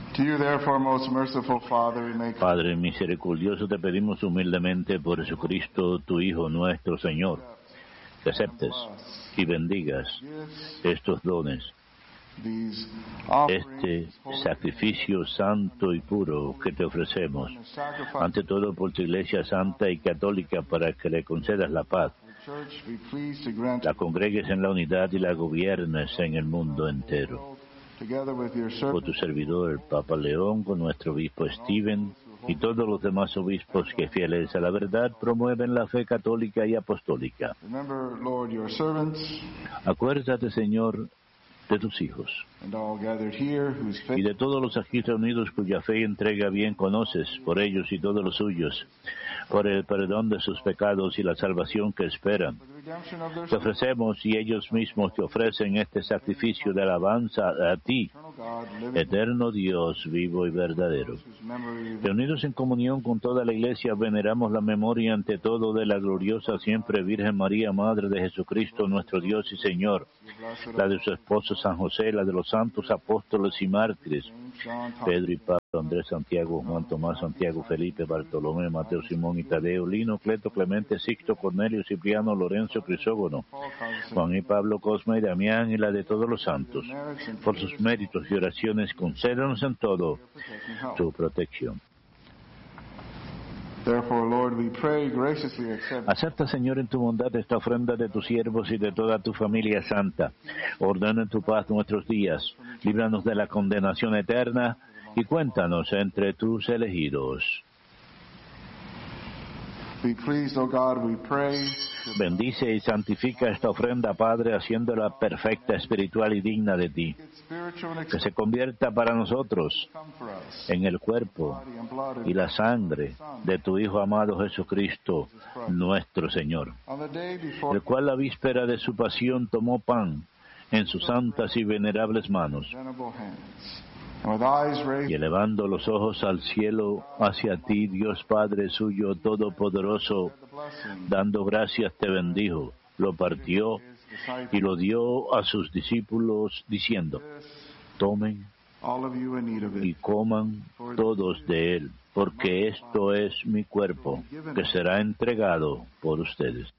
To you, therefore, most merciful Father, we make Padre misericordioso, te pedimos humildemente por Jesucristo, tu Hijo nuestro Señor, que aceptes y bendigas estos dones, these este offerings, sacrificio santo y puro que te ofrecemos, ante todo por tu Iglesia Santa y Católica, para que le concedas la paz, the Church be pleased to grant la congregues en la unidad y la gobiernes en el mundo entero. together with your Por tu servant, servidor, el Papa León, con nuestro obispo Stephen y todos los demás obispos que, fieles a la verdad, promueven la fe católica y apostólica. remember, Lord, your servants Acuérdate, Señor, de tus hijos and all gathered here, whose y faith de todos los aquí reunidos cuya fe y entrega bien conoces, por ellos y todos los suyos, por el perdón de sus pecados y la salvación que esperan. for the redemption of their Te ofrecemos y ellos mismos te ofrecen este sacrificio de alabanza a ti, eternal God, living eterno Dios, vivo y verdadero. whose memory Reunidos en comunión con toda la Iglesia, veneramos la memoria ante todo de la gloriosa siempre Virgen María, Madre de Jesucristo, nuestro Dios y Señor, la de su esposo San José, la de los santos apóstoles y mártires, John, Pedro y Pablo, Andrés, Santiago, Juan, Tomás, Santiago, Felipe, Bartolomé, Mateo, Simón y Tadeo, Lino, Cleto, Clemente, Sixto, Cornelio, Cipriano, Lorenzo, Crisógono, Juan y Pablo, Cosme y Damián, y la de todos los santos. Por sus méritos y oraciones, concédenos en todo tu protección. Therefore, Lord, we pray, graciously accept Acepta, Señor, en tu bondad esta ofrenda de tus siervos y de toda tu familia santa. Ordena en tu paz nuestros días, líbranos de la condenación eterna y cuéntanos entre tus elegidos. Be pleased, O God, we pray, Bendice y santifica esta ofrenda, Padre, haciéndola perfecta, espiritual y digna de ti. get spiritual and Que se convierta para nosotros come for us, en el cuerpo body and blood y la sangre de tu Hijo amado Jesucristo, nuestro Señor, on the day before el cual la víspera de su pasión tomó pan en sus santas y venerables manos, venerable hands, and with eyes y raised elevando los ojos al cielo hacia ti, Dios Padre suyo todopoderoso, the blessing, dando gracias te bendijo, lo partió his disciples, y lo dio a sus discípulos diciendo: tomen all of you in need of y it. coman todos de él, porque esto es mi cuerpo, que será entregado por ustedes.